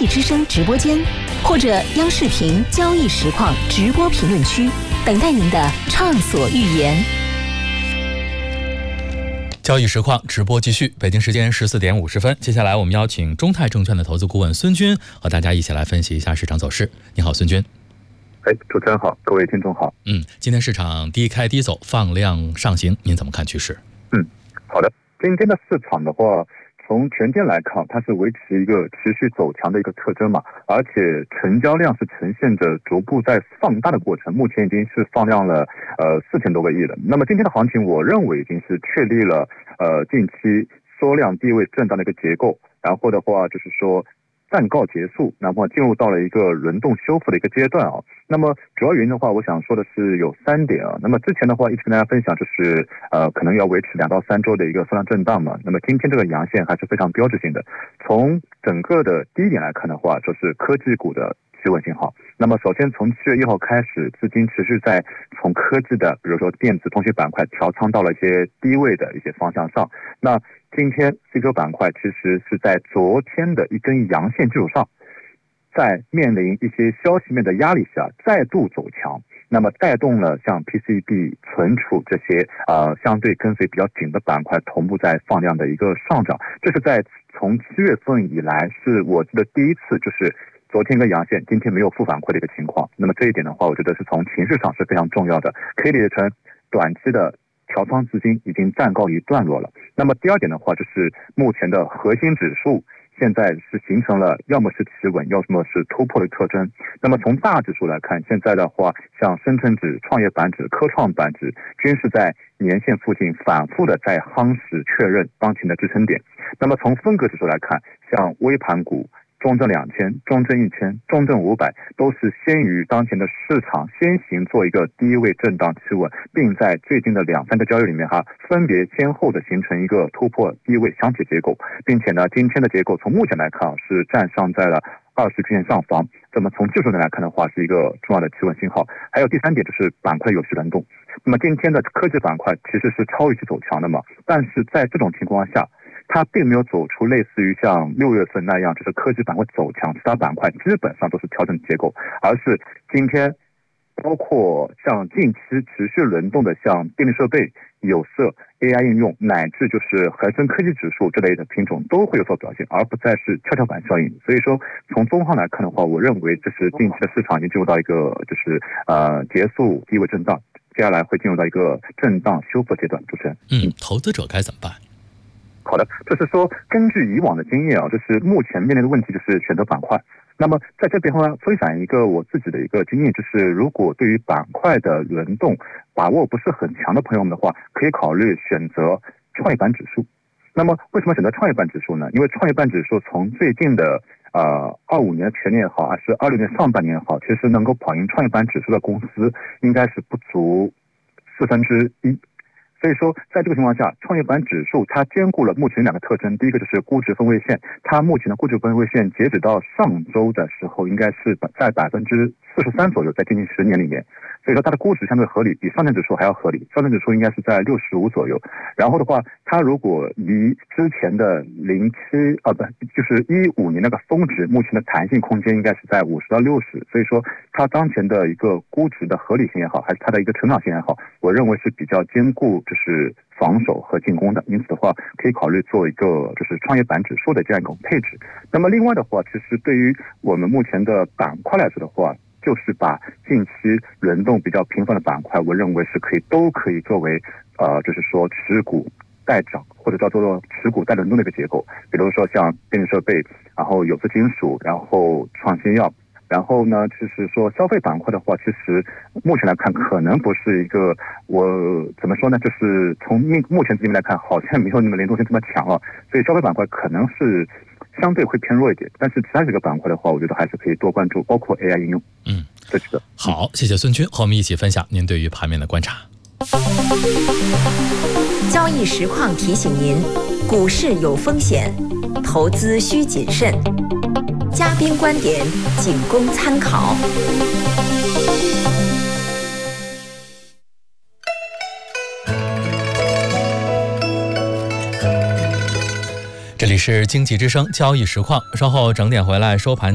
济之声直播间，或者央视频交易实况直播评论区，等待您的畅所欲言。 交易实况直播继续，北京时间14点50分。接下来我们邀请中泰证券的投资顾问孙军和大家一起来分析一下市场走势。你好，孙军。 主持人好，各位听众好。 今天市场低开低走，放量上行，您怎么看趋势？ 好的，今天的市场的话，从全天来看，它是维持一个持续走强的一个特征嘛，而且成交量是呈现着逐步在放大的过程，目前已经是放量了4000多个亿了。那么今天的行情，我认为已经是确立了近期缩量低位震荡的一个结构，然后的话就是说暂告结束，那么进入到了一个轮动修复的一个阶段啊。那么主要原因的话，我想说的是有3点啊。那么之前的话一直跟大家分享，就是可能要维持2到3周的一个缩量震荡嘛。那么今天这个阳线还是非常标志性的。从整个的第一点来看的话，就是科技股的企稳信号。那么首先从7月1号开始，资金持续在从科技的，比如说电子通讯板块调仓到了一些低位的一些方向上。那今天 CPU 板块其实是在昨天的一根阳线基础上，在面临一些消息面的压力下再度走强，那么带动了像 PCB、存储这些相对跟随比较紧的板块同步在放量的一个上涨。这是在从7月份以来是我记得第一次，就是昨天一个阳线，今天没有负反馈的一个情况。那么这一点的话，我觉得是从情绪上是非常重要的，可以理解成短期的调仓资金已经暂告一段落了。那么第二点的话，就是目前的核心指数现在是形成了要么是企稳，要么是突破的特征。那么从大指数来看，现在的话，像深成指、创业板指、科创板指均是在年线附近反复的在夯实确认当前的支撑点。那么从分割指数来看，像微盘股、中证2000、中证1000、中证500都是先于当前的市场先行做一个低位震荡企稳，并在最近的2-3个交易里面分别先后的形成一个突破低位箱体结构，并且呢，今天的结构从目前来看是站上在了20均线上方。那么从技术上来看的话，是一个重要的企稳信号。还有第3点就是板块有序轮动。那么今天的科技板块其实是超预期走强的嘛，但是在这种情况下，它并没有走出类似于像6月份那样，就是科技板块走强，其他板块基本上都是调整结构，而是今天包括像近期持续轮动的像电力设备、有色、AI 应用，乃至就是恒生科技指数这类的品种都会有所表现，而不再是跷跷板效应。所以说从中航来看的话，我认为这是近期的市场已经进入到一个就是结束低位震荡，接下来会进入到一个震荡修复阶段。主持人， 投资者该怎么办？ 好的，就是说根据以往的经验就是目前面临的问题就是选择板块。那么在这边分享一个我自己的一个经验，就是如果对于板块的轮动把握不是很强的朋友们的话，可以考虑选择创业板指数。那么为什么选择创业板指数呢？因为创业板指数从最近的25年全年也好，还是26年上半年也好，其实能够跑赢创业板指数的公司应该是不足1/4。所以说在这个情况下，创业板指数它兼顾了目前2个特征。第一个就是估值分位线，它目前的估值分位线截止到上周的时候应该是在43%左右，在近10年里面，所以说它的估值相对合理，比上证指数还要合理。上证指数应该是在65左右，然后的话它如果离之前的就是15年那个峰值，目前的弹性空间应该是在50到60，所以说它当前的一个估值的合理性也好，还是它的一个成长性也好，我认为是比较兼顾就是防守和进攻的，因此的话可以考虑做一个就是创业板指数的这样一种配置。那么另外的话，其实对于我们目前的板块来说的话，就是把近期轮动比较频繁的板块，我认为是都可以作为就是说持股带涨或者叫做持股带轮动的一个结构。比如说像电力设备，然后有色金属，然后创新药，然后呢就是说消费板块的话，其实目前来看可能不是一个，我怎么说呢，就是从目前资金来看好像没有那么联动性这么强了，所以消费板块可能是相对会偏弱一点，但是其他几个板块的话，我觉得还是可以多关注，包括 AI 应用。这几个。 好，谢谢孙军和我们一起分享您对于盘面的观察。 交易实况提醒您，股市有风险，投资需谨慎。嘉宾观点仅供参考。 这里是经济之声交易实况，稍后整点回来收盘。